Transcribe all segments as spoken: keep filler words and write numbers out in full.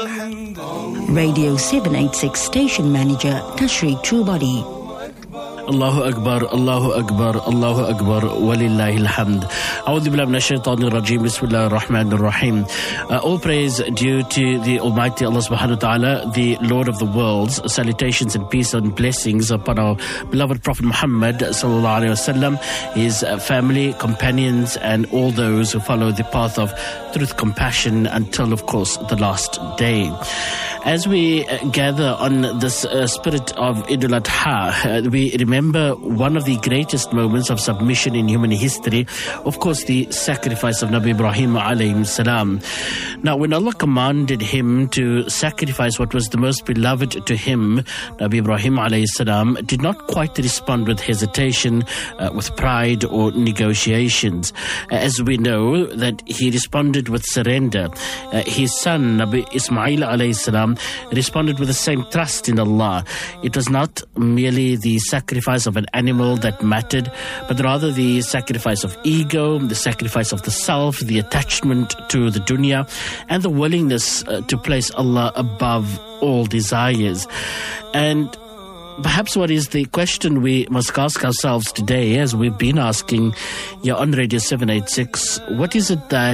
Radio seven eighty-six station manager Tashreeq Truebody. Allahu Akbar, Allahu Akbar, Allahu Akbar, walillahi alhamd. A'udhu billahi minash shaitanir rajeem, bismillahir rahmanir rahim. Uh, all praise due to the Almighty Allah subhanahu wa ta'ala, the Lord of the worlds. Salutations and peace and blessings upon our beloved Prophet Muhammad sallallahu alayhi wasallam, his uh, family, companions, and all those who follow the path of truth, compassion, until, of course, the last day. As we uh, gather on this uh, spirit of Eid al-Adha, uh, we remember one of the greatest moments of submission in human history, of course, the sacrifice of Nabi Ibrahim alayhi salam. Now, when Allah commanded him to sacrifice what was the most beloved to him, Nabi Ibrahim alayhi salam did not quite respond with hesitation, uh, with pride or negotiations. Uh, as we know, that he responded with surrender. Uh, his son, Nabi Ismail alayhi salam, responded with the same trust in Allah. It was not merely the sacrifice of an animal that mattered, but rather the sacrifice of ego, the sacrifice of the self, the attachment to the dunya, and the willingness uh, to place Allah above all desires. And perhaps what is the question we must ask ourselves today, as we've been asking here on Radio seven eighty-six, what is it that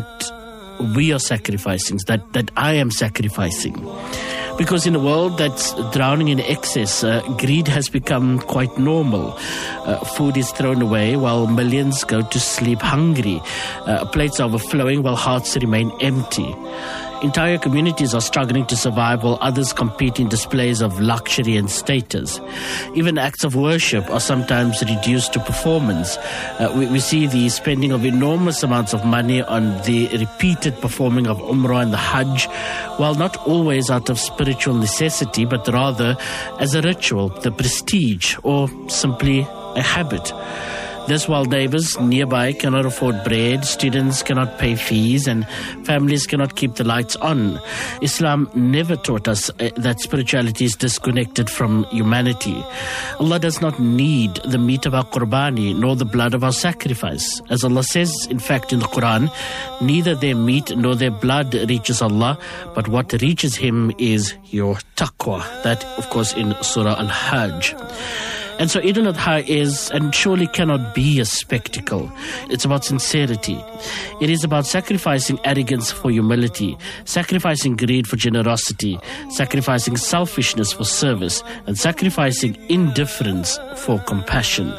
we are sacrificing, that, that I am sacrificing? Because in a world that's drowning in excess, uh, greed has become quite normal. Uh, food is thrown away while millions go to sleep hungry. Uh, plates are overflowing while hearts remain empty. Entire communities are struggling to survive while others compete in displays of luxury and status. Even acts of worship are sometimes reduced to performance. Uh, we, we see the spending of enormous amounts of money on the repeated performing of Umrah and the Hajj, while not always out of spiritual necessity, but rather as a ritual, the prestige, or simply a habit. This while neighbors nearby cannot afford bread, students cannot pay fees, and families cannot keep the lights on. Islam never taught us uh, that spirituality is disconnected from humanity. Allah does not need the meat of our qurbani, nor the blood of our sacrifice. As Allah says, in fact, in the Quran, neither their meat nor their blood reaches Allah, but what reaches Him is your taqwa. That, of course, in Surah Al-Hajj. And so Eid al-Adha is and surely cannot be a spectacle. It's about sincerity. It is about sacrificing arrogance for humility, sacrificing greed for generosity, sacrificing selfishness for service, and sacrificing indifference for compassion.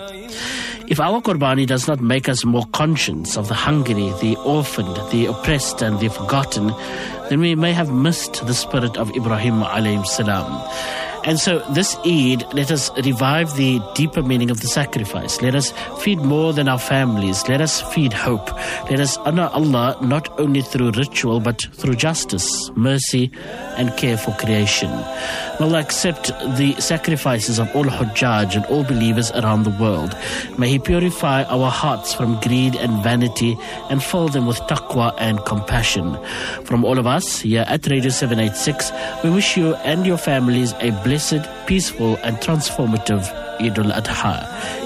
If our Qurbani does not make us more conscious of the hungry, the orphaned, the oppressed, and the forgotten, then we may have missed the spirit of Ibrahim alayhi salam. And so this Eid, let us revive the deeper meaning of the sacrifice. Let us feed more than our families. Let us feed hope. Let us honor Allah not only through ritual, but through justice, mercy, and care for creation. May Allah accept the sacrifices of all Hujjaj and all believers around the world. May He purify our hearts from greed and vanity and fill them with taqwa and compassion. From all of us here at Radio seven eighty-six, we wish you and your families a blessed, peaceful, and transformative Eid al-Adha.